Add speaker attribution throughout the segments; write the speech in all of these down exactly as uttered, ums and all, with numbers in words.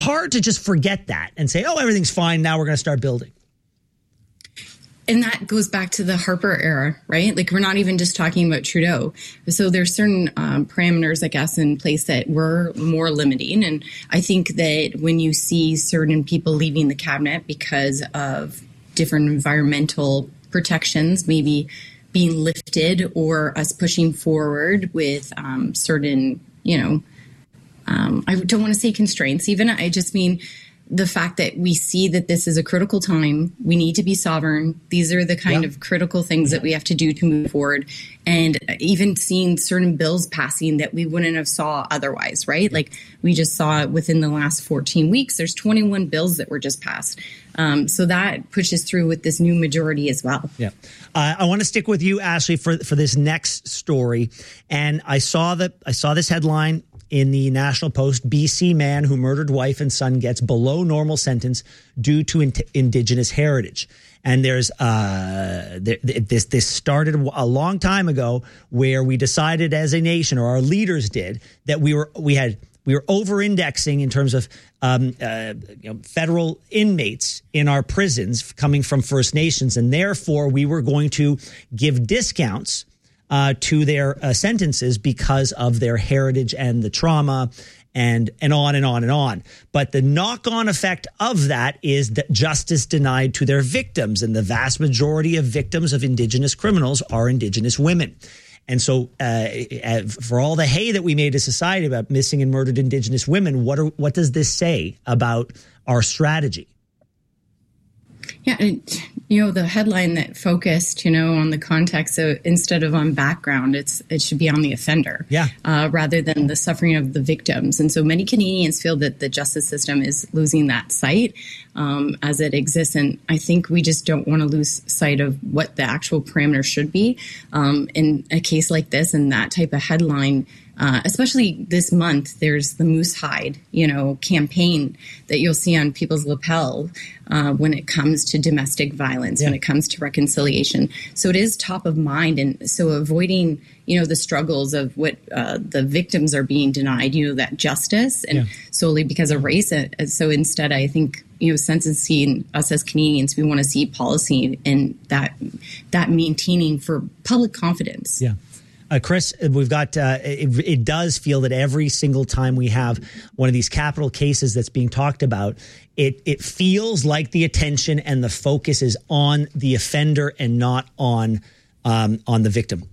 Speaker 1: hard to just forget that and say, oh, everything's fine. Now we're going to start building.
Speaker 2: And that goes back to the Harper era, right? Like, we're not even just talking about Trudeau. So there's certain um, parameters, I guess, in place that were more limiting. And I think that when you see certain people leaving the cabinet because of different environmental protections, maybe being lifted, or us pushing forward with um, certain, you know, um, I don't want to say constraints even. I just mean the fact that we see that this is a critical time. We need to be sovereign. These are the kind yeah. of critical things yeah. that we have to do to move forward. And even seeing certain bills passing that we wouldn't have saw otherwise, right? Like, we just saw within the last fourteen weeks, there's twenty-one bills that were just passed. Um, so that pushes through with this new majority as well.
Speaker 1: Yeah. Uh, I want to stick with you, Ashley, for, for this next story. And I saw that I saw this headline in the National Post: B C man who murdered wife and son gets below normal sentence due to in- Indigenous heritage. And there's uh, th- th- this this started a long time ago, where we decided as a nation, or our leaders did, that we were we had we were over-indexing in terms of um, uh, you know, federal inmates in our prisons coming from First Nations, and therefore we were going to give discounts Uh, to their uh, sentences because of their heritage and the trauma, and and on and on and on. But the knock-on effect of that is that justice denied to their victims, and the vast majority of victims of Indigenous criminals are Indigenous women. And so uh, for all the hay that we made as society about missing and murdered Indigenous women, what are, what does this say about our strategy?
Speaker 2: Yeah, and, you know, the headline that focused, you know, on the context of, instead of on background, it's it should be on the offender,
Speaker 1: yeah,
Speaker 2: uh, rather than the suffering of the victims. And so many Canadians feel that the justice system is losing that sight um, as it exists. And I think we just don't want to lose sight of what the actual parameters should be um, in a case like this, and that type of headline. Uh, especially this month, there's the Moose Hide, you know, campaign that you'll see on people's lapel uh, when it comes to domestic violence, yeah. when it comes to reconciliation. So it is top of mind. And so avoiding, you know, the struggles of what uh, the victims are being denied, you know, that justice, and yeah. solely because of race. So instead, I think, you know, sentencing us as Canadians, we want to see policy and that that maintaining for public confidence.
Speaker 1: Yeah. Uh, Chris, we've got, uh, it, it does feel that every single time we have one of these capital cases that's being talked about, it it feels like the attention and the focus is on the offender and not on um, on the victim.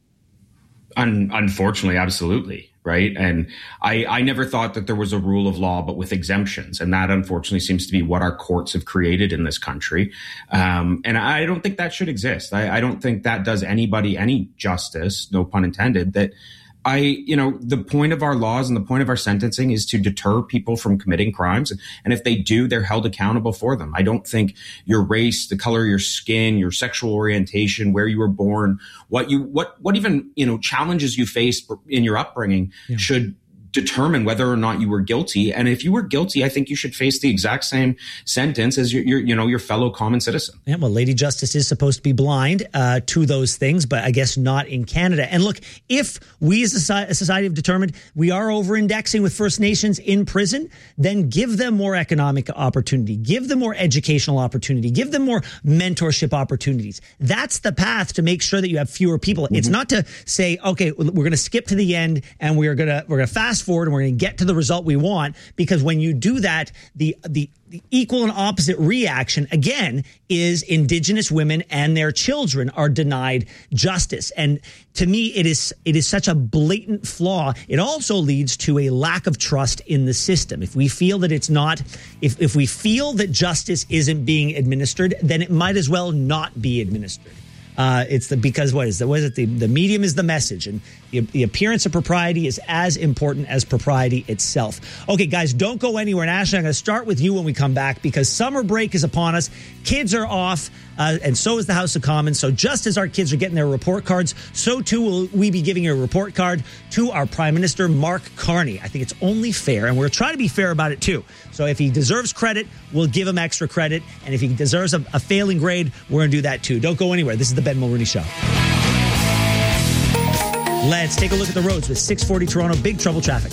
Speaker 3: Un- unfortunately, absolutely. Right. And I, I never thought that there was a rule of law, but with exemptions. And that, unfortunately, seems to be what our courts have created in this country. Um, and I don't think that should exist. I, I don't think that does anybody any justice, no pun intended, that I, you know, the point of our laws and the point of our sentencing is to deter people from committing crimes. And if they do, they're held accountable for them. I don't think your race, the color of your skin, your sexual orientation, where you were born, what you, what, what even, you know, challenges you faced in your upbringing yeah. should determine whether or not you were guilty. And if you were guilty, I think you should face the exact same sentence as your, your you know, your fellow common citizen.
Speaker 1: Yeah, well, Lady Justice is supposed to be blind uh, to those things, but I guess not in Canada. And look, if we as a society have determined we are over-indexing with First Nations in prison, then give them more economic opportunity, give them more educational opportunity, give them more mentorship opportunities. That's the path to make sure that you have fewer people. Mm-hmm. It's not to say, okay, we're going to skip to the end and we're going to we're going to fast forward and we're going to get to the result we want, because when you do that, the the the equal and opposite reaction again is Indigenous women and their children are denied justice. And to me, it is it is such a blatant flaw. It also leads to a lack of trust in the system. If we feel that it's not, if if we feel that justice isn't being administered, then it might as well not be administered. Uh, it's the because what is the what is it the, the medium is the message, and the, the appearance of propriety is as important as propriety itself. Okay, guys, don't go anywhere. And Ashley, I'm going to start with you when we come back, because summer break is upon us. Kids are off, uh, and so is the House of Commons. So just as our kids are getting their report cards, so too will we be giving a report card to our Prime Minister, Mark Carney. I think it's only fair, and we're trying to be fair about it too. So if he deserves credit, we'll give him extra credit, and if he deserves a, a failing grade, we're going to do that too. Don't go anywhere. This is the Ben Mulroney Show. Let's take a look at the roads with six forty Toronto. Big trouble traffic.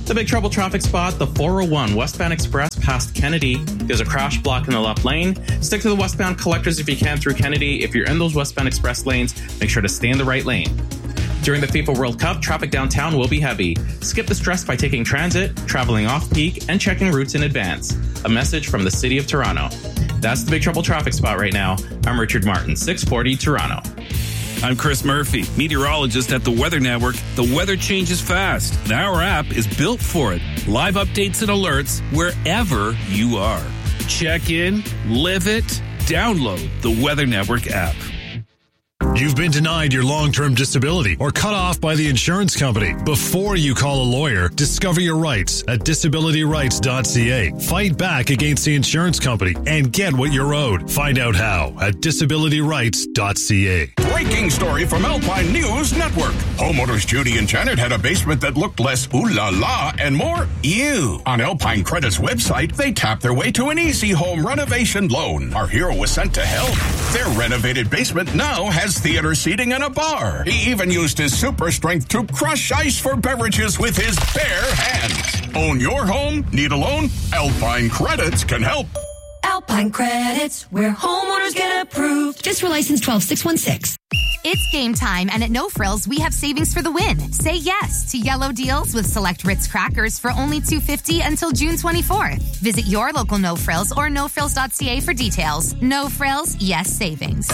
Speaker 4: The Big Trouble traffic spot, the four oh one westbound express past Kennedy. There's a crash block in the left lane. Stick to the westbound collectors if you can through Kennedy. If you're in those westbound express lanes, make sure to stay in the right lane. During the FIFA World Cup, traffic downtown will be heavy. Skip the stress by taking transit, traveling off-peak, and checking routes in advance. A message from the City of Toronto. That's the Big Trouble traffic spot right now. I'm Richard Martin, six forty Toronto.
Speaker 5: I'm Chris Murphy, meteorologist at the Weather Network. The weather changes fast, and our app is built for it. Live updates and alerts wherever you are. Check in, live it, download the Weather Network app.
Speaker 6: You've been denied your long-term disability or cut off by the insurance company. Before you call a lawyer, discover your rights at disability rights dot c a. Fight back against the insurance company and get what you're owed. Find out how at disability rights dot c a.
Speaker 7: Breaking story from Alpine News Network. Homeowners Judy and Janet had a basement that looked less ooh la la and more ew. On Alpine Credit's website, they tapped their way to an easy home renovation loan. Our hero was sent to help. Their renovated basement now has theater seating and a bar. He even used his super strength to crush ice for beverages with his bare hands. Own your home? Need a loan? Alpine Credits can help.
Speaker 8: Alpine Credits, where homeowners get approved. Just for license twelve six one six.
Speaker 9: It's game time, and at No Frills, we have savings for the win. Say yes to yellow deals with select Ritz crackers for only two dollars and fifty cents until June twenty-fourth. Visit your local No Frills or no frills dot c a for details. No Frills, yes savings.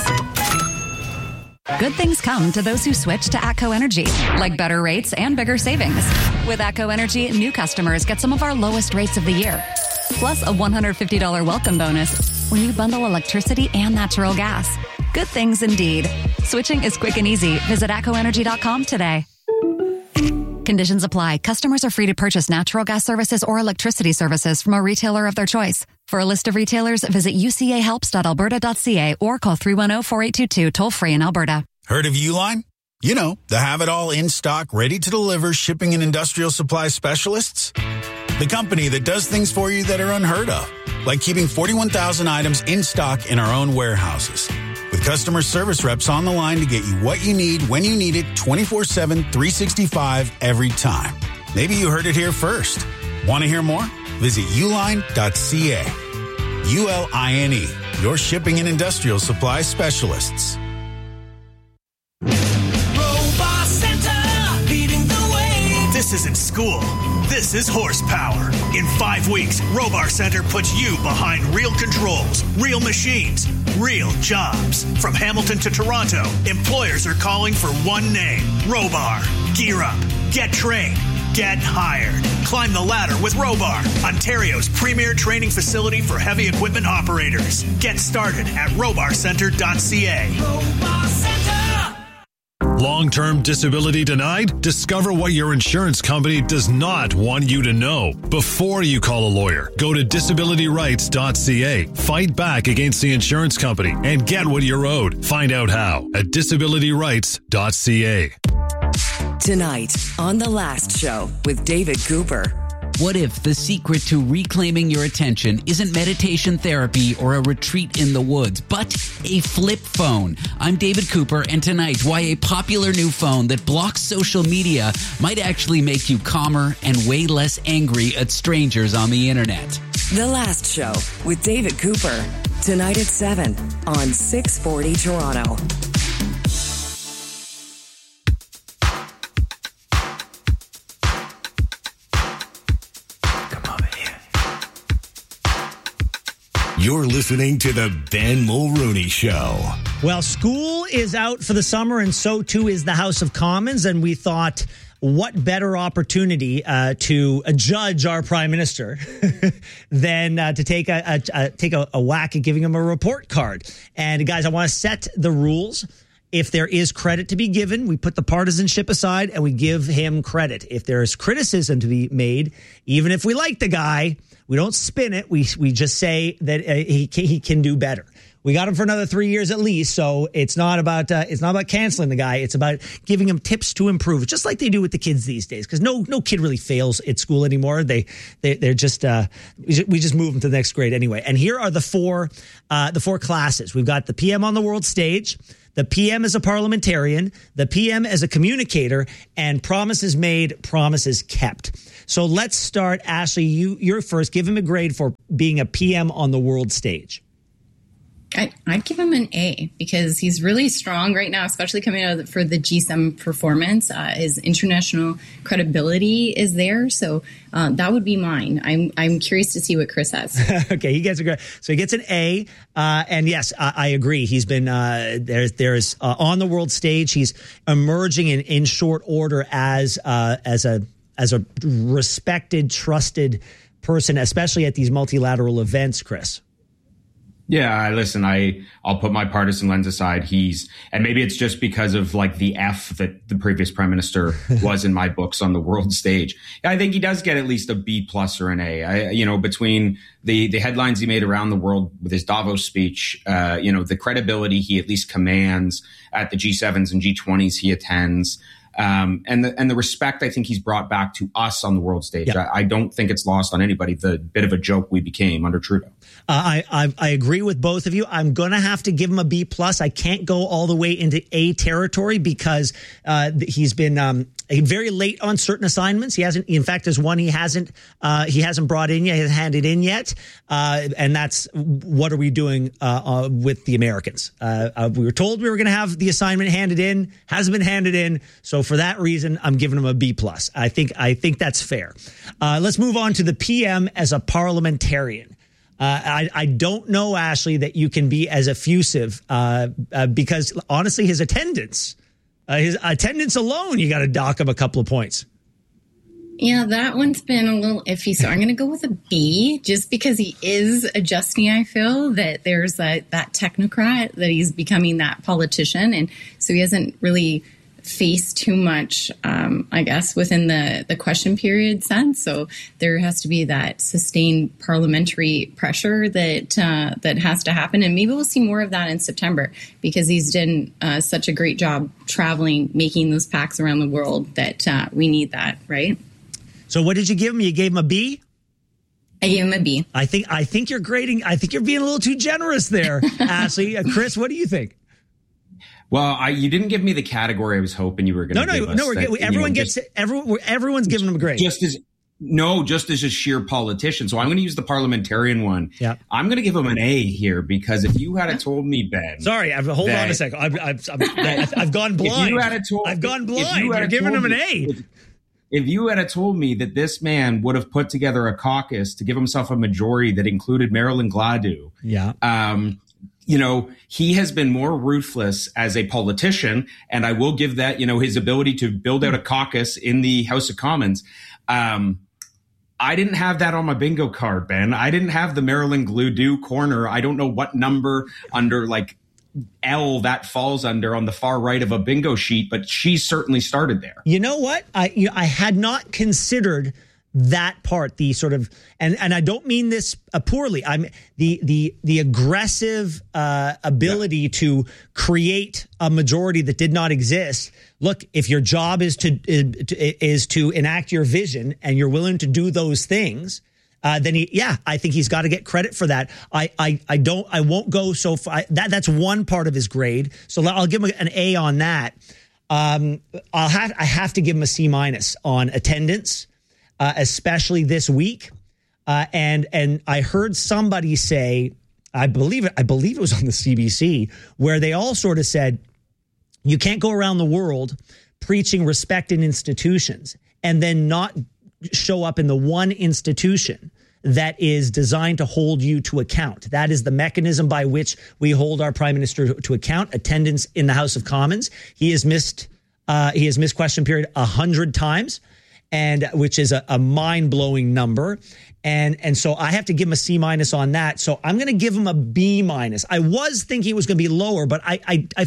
Speaker 10: Good things come to those who switch to ATCO Energy, like better rates and bigger savings. With ATCO Energy, new customers get some of our lowest rates of the year, plus a one hundred fifty dollars welcome bonus when you bundle electricity and natural gas. Good things indeed. Switching is quick and easy. Visit atco energy dot com today. Conditions apply. Customers are free to purchase natural gas services or electricity services from a retailer of their choice. For a list of retailers, visit u c a helps dot alberta dot c a or call three one zero, four eight two two, toll free in Alberta.
Speaker 11: Heard of Uline? You know, the have-it-all in-stock, ready-to-deliver shipping and industrial supply specialists. The company that does things for you that are unheard of, like keeping forty-one thousand items in stock in our own warehouses. With customer service reps on the line to get you what you need when you need it twenty-four seven, three sixty-five every time. Maybe you heard it here first. Want to hear more? Visit uline dot c a. U L I N E, your shipping and industrial supply specialists.
Speaker 12: Robot Center, leading the way. This isn't school. This is horsepower. In five weeks, Robar Center puts you behind real controls, real machines, real jobs. From Hamilton to Toronto, employers are calling for one name, Robar. Gear up, get trained, get hired. Climb the ladder with Robar, Ontario's premier training facility for heavy equipment operators. Get started at robar center dot c a. Robar Center.
Speaker 6: Long-term disability denied? Discover what your insurance company does not want you to know. Before you call a lawyer, go to disability rights dot c a. Fight back against the insurance company and get what you're owed. Find out how at disability rights dot c a.
Speaker 8: Tonight on The Last Show with David Cooper.
Speaker 13: What if the secret to reclaiming your attention isn't meditation therapy or a retreat in the woods, but a flip phone? I'm David Cooper, and tonight, why a popular new phone that blocks social media might actually make you calmer and way less angry at strangers on the internet.
Speaker 8: The Last Show with David Cooper. Tonight at seven on six forty Toronto.
Speaker 14: You're listening to the Ben Mulrooney Show.
Speaker 1: Well, school is out for the summer, and so too is the House of Commons. And we thought, what better opportunity uh, to uh, judge our prime minister than uh, to take a, a, a take a, a whack at giving him a report card? And guys, I want to set the rules. If there is credit to be given, we put the partisanship aside and we give him credit. If there is criticism to be made, even if we like the guy, we don't spin it. We we just say that uh, he can, he can do better. We got him for another three years at least. So it's not about uh, it's not about canceling the guy. It's about giving him tips to improve, just like they do with the kids these days. Because no no kid really fails at school anymore. They they they're just uh, we just move them to the next grade anyway. And here are the four uh, the four classes. We've got the P M on the world stage, the P M as a parliamentarian, the P M as a communicator, and promises made, promises kept. So let's start, Ashley. You you're first. Give him a grade for being a P M on the world stage.
Speaker 2: I, I'd give him an A because he's really strong right now, especially coming out of the, for the G seven performance. Uh, his international credibility is there, so uh, that would be mine. I'm I'm curious to see what Chris has.
Speaker 1: Okay, he gets a grade, so he gets an A, uh, and yes, I, I agree. He's been uh, there's there's uh, on the world stage. He's emerging in, in short order as uh, as a as a respected, trusted person, especially at these multilateral events, Chris.
Speaker 3: Yeah, listen, I, I'll put my partisan lens aside. He's, and maybe it's just because of like the F that the previous prime minister was in my books on the world stage. I think he does get at least a B plus or an A. I, you know, between the, the headlines he made around the world with his Davos speech, uh, you know, the credibility he at least commands at the G sevens and G twenties he attends. Um, and the, and the respect I think he's brought back to us on the world stage. Yeah. I, I don't think it's lost on anybody, the bit of a joke we became under Trudeau.
Speaker 1: Uh, I, I I agree with both of you. I'm going to have to give him a B plus. I can't go all the way into A territory because uh, he's been um, very late on certain assignments. He hasn't, in fact, there's one he hasn't uh, he hasn't brought in yet, he hasn't handed in yet, uh, and that's what are we doing uh, uh, with the Americans? Uh, uh, we were told we were going to have the assignment handed in, hasn't been handed in, so for that reason, I'm giving him a B plus. I think I think that's fair. Uh, let's move on to the P M as a parliamentarian. Uh, I, I don't know, Ashley, that you can be as effusive uh, uh, because, honestly, his attendance, uh, his attendance alone, you got to dock him a couple of points.
Speaker 2: Yeah, that one's been a little iffy. So I'm going to go with a B just because he is adjusting. I feel that there's a, that technocrat, that he's becoming that politician. And so he hasn't really face too much, um, I guess, within the, the question period sense. So there has to be that sustained parliamentary pressure that uh, that has to happen. And maybe we'll see more of that in September because he's done uh, such a great job traveling, making those packs around the world that uh, we need that, right?
Speaker 1: So what did you give him? You gave him a B?
Speaker 2: I gave him a B.
Speaker 1: I think, I think you're grading, I think you're being a little too generous there, Ashley. Uh, Chris, what do you think?
Speaker 3: Well, I, you didn't give me the category I was hoping you were going to
Speaker 1: no,
Speaker 3: give
Speaker 1: no,
Speaker 3: us.
Speaker 1: No, no, everyone you know, gets just, everyone, everyone's giving them a grade.
Speaker 3: Just as no, just as a sheer politician. So I'm going to use the parliamentarian one.
Speaker 1: Yeah,
Speaker 3: I'm going to give him an A here because if you had told me, Ben,
Speaker 1: sorry, I've, hold that, on a second, I've, I've, I've, I've gone blind.
Speaker 3: If you had told,
Speaker 1: I've gone blind.
Speaker 3: You
Speaker 1: You're giving him an
Speaker 3: me,
Speaker 1: A.
Speaker 3: If, if you had told me that this man would have put together a caucus to give himself a majority that included Marilyn Gladu,
Speaker 1: yeah.
Speaker 3: Um, you know, he has been more ruthless as a politician, and I will give that, you know, his ability to build out a caucus in the House of Commons. Um, I didn't have that on my bingo card, Ben. I didn't have the Marilyn Gladu corner. I don't know what number under like L that falls under on the far right of a bingo sheet, but she certainly started there.
Speaker 1: You know what? I you know, I had not considered that part, the sort of, and, and I don't mean this uh, poorly. I'm the the the aggressive uh, ability yeah. to create a majority that did not exist. Look, if your job is to is to enact your vision and you're willing to do those things, uh, then he, yeah, I think he's got to get credit for that. I I I don't I won't go so far. That that's one part of his grade. So I'll give him an A on that. Um, I'll have I have to give him a C minus on attendance. Uh, especially this week, uh, and and I heard somebody say, I believe it, I believe it was on the C B C, where they all sort of said, you can't go around the world preaching respect in institutions and then not show up in the one institution that is designed to hold you to account. That is the mechanism by which we hold our prime minister to account. Attendance in the House of Commons. He has missed, uh, he has missed question period a hundred times. And which is a, a mind-blowing number. And and so I have to give him a C minus on that. So I'm going to give him a B minus. I was thinking it was going to be lower, but I, I, I,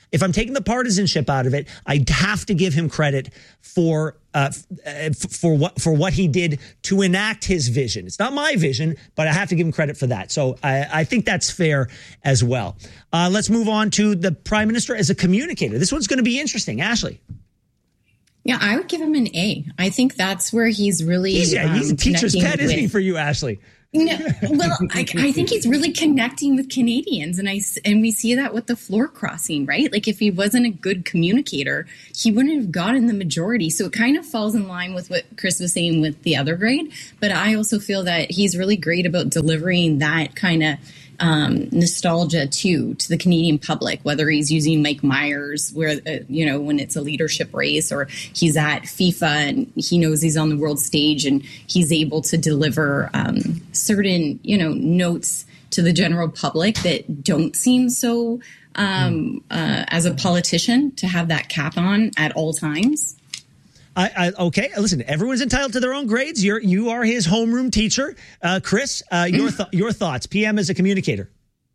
Speaker 1: if I'm taking the partisanship out of it, I have to give him credit for uh, f- for what for what he did to enact his vision. It's not my vision, but I have to give him credit for that. So I, I think that's fair as well. Uh, let's move on to the Prime Minister as a communicator. This one's going to be interesting. Ashley.
Speaker 2: Yeah, I would give him an A. I think that's where he's really
Speaker 1: he's, yeah, he's
Speaker 2: um,
Speaker 1: a teacher's pet,
Speaker 2: with,
Speaker 1: isn't he, for you, Ashley?
Speaker 2: No, well, I, I think he's really connecting with Canadians, and I and we see that with the floor crossing, right? Like if he wasn't a good communicator, he wouldn't have gotten the majority. So it kind of falls in line with what Chris was saying with the other grade. But I also feel that he's really great about delivering that kind of um, nostalgia too to the Canadian public, whether he's using Mike Myers, where uh, you know when it's a leadership race, or he's at FIFA and he knows he's on the world stage and he's able to deliver um, certain you know notes to the general public that don't seem so um, uh, as a politician to have that cap on at all times.
Speaker 1: I, I, okay, listen. Everyone's entitled to their own grades. You're you are his homeroom teacher, uh, Chris. Uh, your th- your thoughts, P M as a communicator.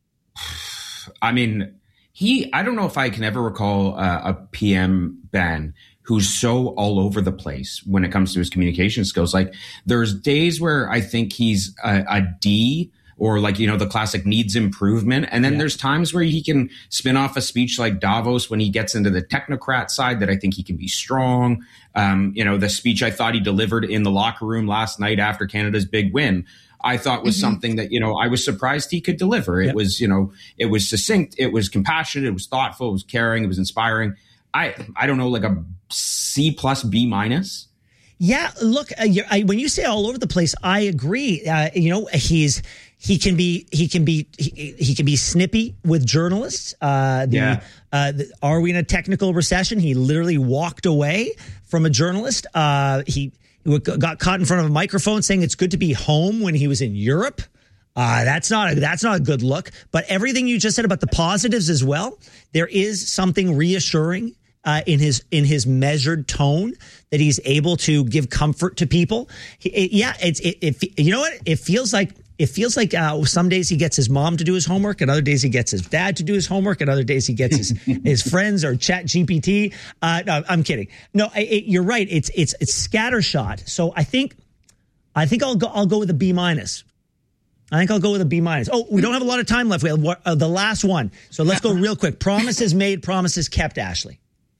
Speaker 3: I mean, he. I don't know if I can ever recall uh, a P M, Ben, who's so all over the place when it comes to his communication skills. Like, there's days where I think he's a, a D. Or like, you know, the classic needs improvement. And then yeah. there's times where he can spin off a speech like Davos when he gets into the technocrat side that I think he can be strong. Um, you know, the speech I thought he delivered in the locker room last night after Canada's big win, I thought was mm-hmm. something that, you know, I was surprised he could deliver. It yep. was, you know, it was succinct. It was compassionate. It was thoughtful. It was caring. It was inspiring. I, I don't know, like a C plus B minus.
Speaker 1: Yeah, look, uh, I, when you say all over the place, I agree. Uh, you know, he's he can be he can be he, he can be snippy with journalists. Uh, the,
Speaker 3: yeah.
Speaker 1: uh, the, are we in a technical recession? He literally walked away from a journalist. Uh, he got caught in front of a microphone saying it's good to be home when he was in Europe. Uh, that's not a, that's not a good look. But everything you just said about the positives as well, there is something reassuring Uh, in his in his measured tone that he's able to give comfort to people. He, it, yeah, it's it, it. You know what? It feels like it feels like uh, some days he gets his mom to do his homework, and other days he gets his dad to do his homework, and other days he gets his his friends or Chat G P T. Uh, no, I'm kidding. No, it, you're right. It's it's it's scattershot. So I think I think I'll go I'll go with a B minus. I think I'll go with a B minus. Oh, we don't have a lot of time left. We have uh, the last one, so let's go real quick. Promises made, promises kept. Ashley.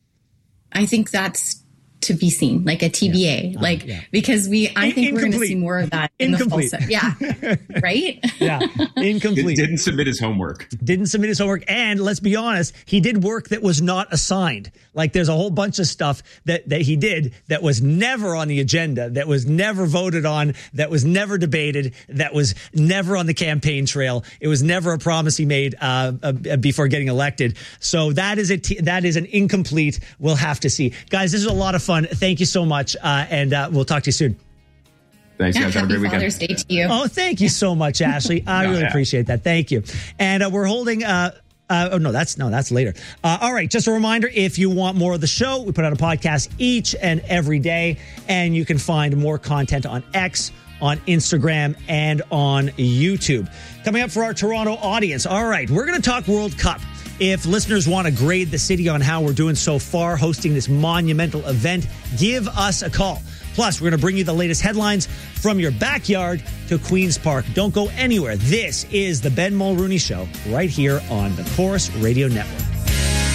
Speaker 2: I think that's to be seen, like a T B A, yeah. like, uh, yeah. because we, I think Incomplete. We're going to see more of that in
Speaker 1: Incomplete.
Speaker 2: the fall set. Yeah. Right?
Speaker 1: Yeah. Incomplete.
Speaker 3: Didn't submit his homework.
Speaker 1: Didn't submit his homework. And let's be honest, he did work that was not assigned. Like there's a whole bunch of stuff that, that he did that was never on the agenda, that was never voted on, that was never debated, that was never on the campaign trail. It was never a promise he made uh, uh, before getting elected. So that is a t- that is an incomplete. We'll have to see. Guys, this is a lot of fun. Thank you so much. Uh, and uh, we'll talk to you soon.
Speaker 3: Thanks,
Speaker 2: yeah,
Speaker 3: guys. Have a great weekend.
Speaker 2: Father's Day to you.
Speaker 1: Oh, thank you so much, Ashley. I really yeah. appreciate that. Thank you. And uh, we're holding... Uh, Uh, oh, no, that's no, that's later. Uh, all right. Just a reminder, if you want more of the show, we put out a podcast each and every day, and you can find more content on X, on Instagram, and on YouTube. Coming up for our Toronto audience. All right. We're going to talk World Cup. If listeners want to grade the city on how we're doing so far hosting this monumental event, give us a call. Plus, we're going to bring you the latest headlines from your backyard to Queen's Park. Don't go anywhere. This is the Ben Mulrooney Show right here on the Corus Radio Network.